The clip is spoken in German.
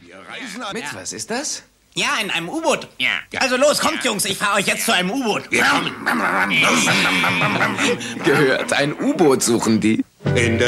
Mit, was ist das? Ja, in einem U-Boot. Ja. Also los, kommt Jungs, ich fahre euch jetzt zu einem U-Boot. Wir kommen. Gehört, ein U-Boot suchen die. In der